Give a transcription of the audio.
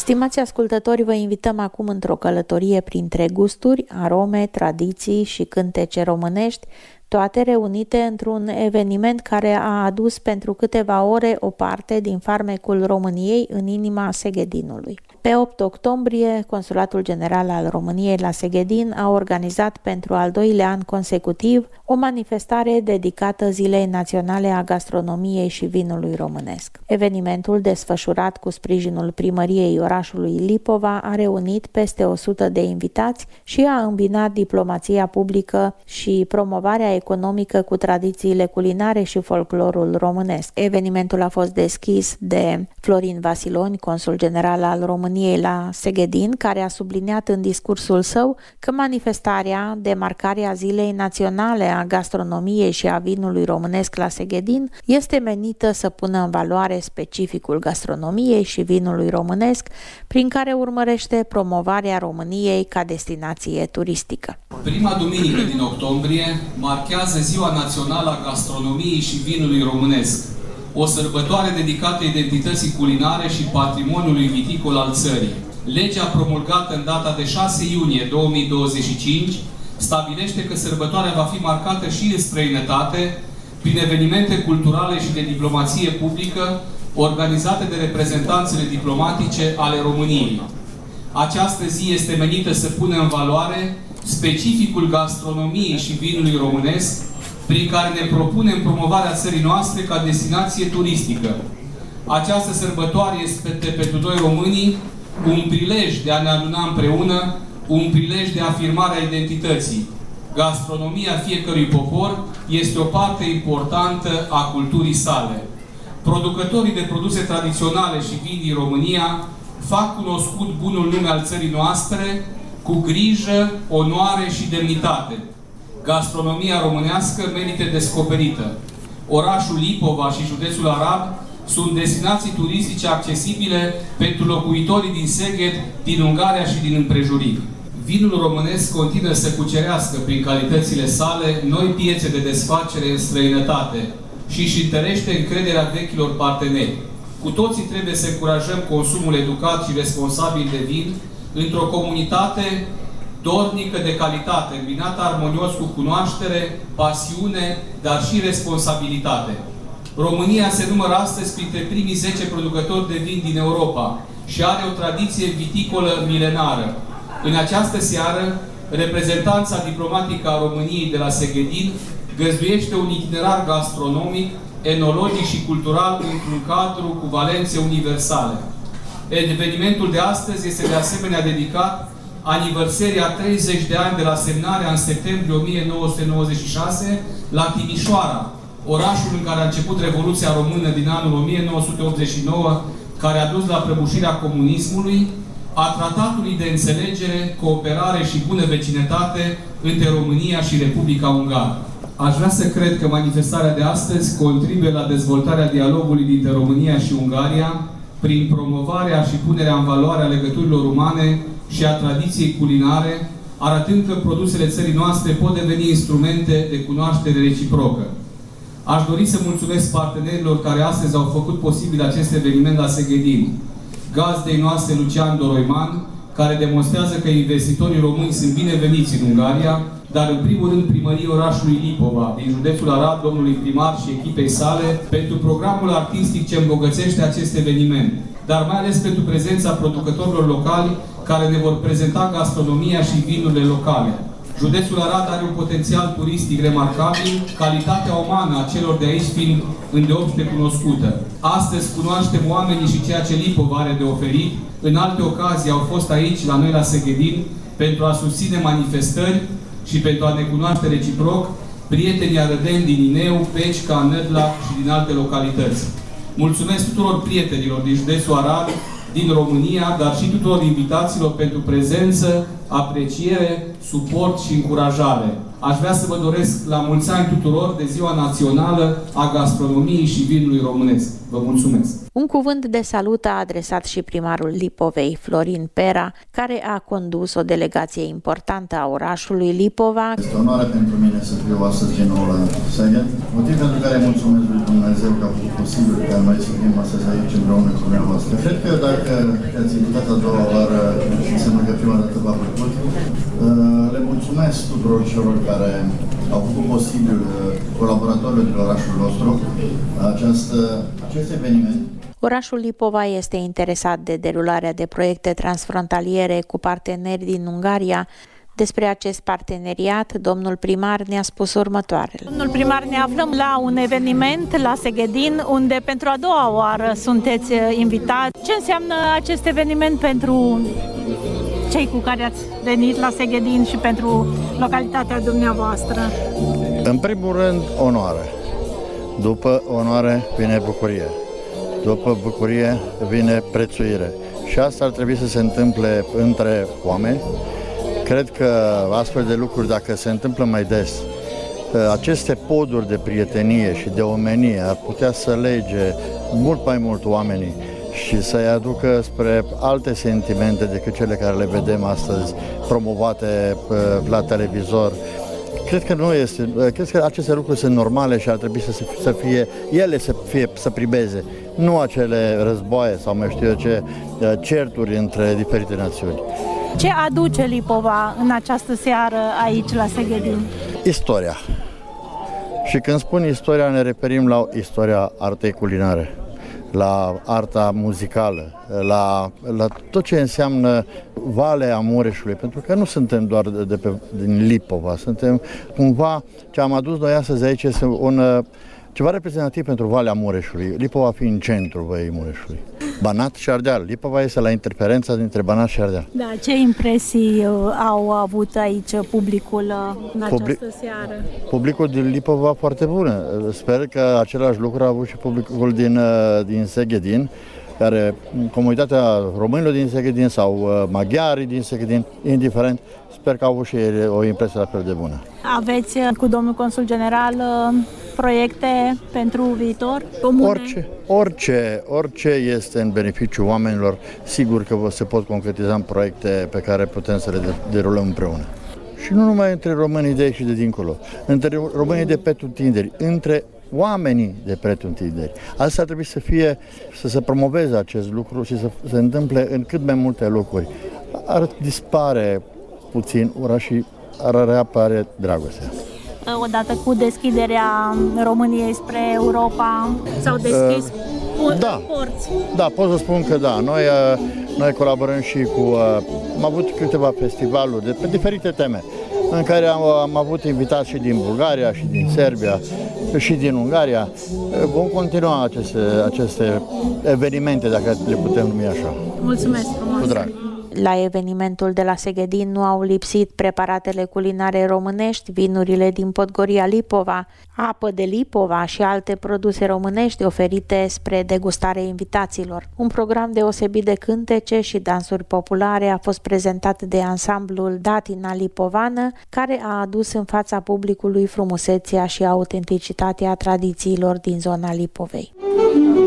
Stimați ascultători, vă invităm acum într-o călătorie printre gusturi, arome, tradiții și cântece românești, toate reunite într-un eveniment care a adus pentru câteva ore o parte din farmecul României în inima Seghedinului. Pe 8 octombrie, Consulatul General al României la Seghedin a organizat pentru al doilea an consecutiv o manifestare dedicată Zilei Naționale a Gastronomiei și Vinului Românesc. Evenimentul, desfășurat cu sprijinul primăriei orașului Lipova, a reunit peste 100 de invitați și a îmbinat diplomația publică și promovarea economică cu tradițiile culinare și folclorul românesc. Evenimentul a fost deschis de Florin Vasiloni, consul general al României la Seghedin, care a subliniat în discursul său că manifestarea de marcare a Zilei Naționale a Gastronomiei și a Vinului Românesc la Seghedin este menită să pună în valoare specificul gastronomiei și vinului românesc, prin care urmărește promovarea României ca destinație turistică. Prima duminică din octombrie marchează Ziua Națională a Gastronomiei și Vinului Românesc, o sărbătoare dedicată identității culinare și patrimoniului viticol al țării. Legea promulgată în data de 6 iunie 2025 stabilește că sărbătoarea va fi marcată și în străinătate prin evenimente culturale și de diplomație publică organizate de reprezentanțele diplomatice ale României. Această zi este menită să pună în valoare specificul gastronomiei și vinului românesc, prin care ne propunem promovarea țării noastre ca destinație turistică. Această sărbătoare este pentru noi românii un prilej de a ne aduna împreună, un prilej de afirmare a identității. Gastronomia fiecărui popor este o parte importantă a culturii sale. Producătorii de produse tradiționale și vin din România fac cunoscut bunul nume al țării noastre cu grijă, onoare și demnitate. Gastronomia românească merită descoperită. Orașul Lipova și județul Arad sunt destinații turistice accesibile pentru locuitorii din Szeged, din Ungaria și din împrejurim. Vinul românesc continuă să cucerească prin calitățile sale noi piețe de desfacere în străinătate și își întărește încrederea vechilor parteneri. Cu toții trebuie să încurajăm consumul educat și responsabil de vin într-o comunitate dornică de calitate, îmbinată armonios cu cunoaștere, pasiune, dar și responsabilitate. România se numără astăzi printre primii 10 producători de vin din Europa și are o tradiție viticolă milenară. În această seară, reprezentanța diplomatică a României de la Seghedin găzduiește un itinerar gastronomic, enologic și cultural într-un cadru cu valențe universale. Evenimentul de astăzi este de asemenea dedicat aniversării a 30 de ani de la semnarea în septembrie 1996 la Timișoara, orașul în care a început Revoluția Română din anul 1989, care a dus la prăbușirea comunismului, a tratatului de înțelegere, cooperare și bună vecinătate între România și Republica Ungară. Aș vrea să cred că manifestarea de astăzi contribuie la dezvoltarea dialogului dintre România și Ungaria prin promovarea și punerea în valoare a legăturilor umane și a tradiției culinare, arătând că produsele țării noastre pot deveni instrumente de cunoaștere reciprocă. Aș dori să mulțumesc partenerilor care astăzi au făcut posibil acest eveniment la Seghedin. Gazdei noastre Lucian Doroiman, care demonstrează că investitorii români sunt bineveniți în Ungaria, dar în primul rând primăriei orașului Lipova, din județul Arad, domnului primar și echipei sale, pentru programul artistic ce îmbogățește acest eveniment, dar mai ales pentru prezența producătorilor locali care ne vor prezenta gastronomia și vinurile locale. Județul Arad are un potențial turistic remarcabil, calitatea umană a celor de aici fiind îndeopște cunoscută. Astăzi cunoaștem oamenii și ceea ce Lipova are de oferit. În alte ocazii au fost aici, la noi la Seghedin, pentru a susține manifestări și pentru a ne cunoaște reciproc prietenii arădeni din Ineu, Pecica, Nădlac și din alte localități. Mulțumesc tuturor prietenilor din județul Arad, din România, dar și tuturor invitaților pentru prezență, apreciere, suport și încurajare. Aș vrea să vă doresc la mulți ani tuturor de Ziua Națională a Gastronomiei și Vinului Românesc. Vă mulțumesc! Un cuvânt de salut a adresat și primarul Lipovei, Florin Pera, care a condus o delegație importantă a orașului Lipova. Este onoare pentru mine să fiu astăzi din nou la Szeged, motiv pentru care mulțumesc lui Dumnezeu că a făcut posibil ca noi să fim astăzi aici împreună cu dumneavoastră. Cred că dacă te-ați invitat a doua oară, înseamnă că prima dată v-a plăcut. Le mulțumesc tuturor celor care au făcut posibil colaboratorilor din orașul nostru acest eveniment. Orașul Lipova este interesat de derularea de proiecte transfrontaliere cu parteneri din Ungaria. Despre acest parteneriat, domnul primar ne-a spus următoarele. Domnul primar, ne aflăm la un eveniment la Szegedin, unde pentru a doua oară sunteți invitat. Ce înseamnă acest eveniment pentru cei cu care ați venit la Szegedin și pentru localitatea dumneavoastră? În primul rând, onoare. După onoare vine bucurie. După bucurie vine prețuire. Și asta ar trebui să se întâmple între oameni. Cred că astfel de lucruri, dacă se întâmplă mai des, aceste poduri de prietenie și de omenie ar putea să lege mult mai mult oamenii și să-i aducă spre alte sentimente decât cele care le vedem astăzi promovate la televizor. Cred că aceste lucruri sunt normale și ar trebui să primeze, nu acele războaie sau mai știu eu ce, certuri între diferite națiuni. Ce aduce Lipova în această seară aici la Szegedin? Istoria. Și când spun istoria, ne referim la istoria artei culinare, la arta muzicală, la tot ce înseamnă Valea Mureșului, pentru că nu suntem doar din Lipova, suntem cumva, ce am adus noi astăzi aici este ceva reprezentativ pentru Valea Mureșului, Lipova fiind centrul Văii Mureșului. Banat și Ardeal. Lipova este la interferența dintre Banat și Ardeal. Da, ce impresii au avut aici publicul în această seară? Publicul din Lipova foarte bun. Sper că același lucru a avut și publicul din Szegedin, care comunitatea românilor din Szegedin sau maghiarii din Szegedin, indiferent, sper că au avut și o impresie la fel de bună. Aveți cu domnul consul general proiecte pentru viitor comune? Orice este în beneficiul oamenilor, sigur că se pot concretiza în proiecte pe care putem să le derulăm împreună. Și nu numai între românii de aici și de dincolo, între românii de pretutinderi, între oamenii de pretutinderi. Asta ar trebui să se promoveze acest lucru și să se întâmple în cât mai multe locuri. Ar dispare puțin ura și ar reapare dragostea. Odată cu deschiderea României spre Europa s-au deschis porți. Da, pot să spun că da. Noi colaborăm și cu... am avut câteva festivaluri pe diferite teme, în care am avut invitați și din Bulgaria, și din Serbia, și din Ungaria. Vom continua aceste evenimente, dacă le putem numi așa. Mulțumesc frumos! Cu drag! La evenimentul de la Szegedin nu au lipsit preparatele culinare românești, vinurile din Podgoria Lipova, apă de Lipova și alte produse românești oferite spre degustare invitaților. Un program deosebit de cântece și dansuri populare a fost prezentat de ansamblul Datina Lipovană, care a adus în fața publicului frumusețea și autenticitatea tradițiilor din zona Lipovei.